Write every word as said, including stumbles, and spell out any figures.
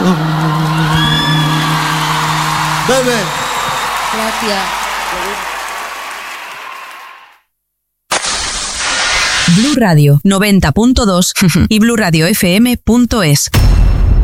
Bebe. Gracias. Blu Radio noventa punto dos y blu radio f m punto es.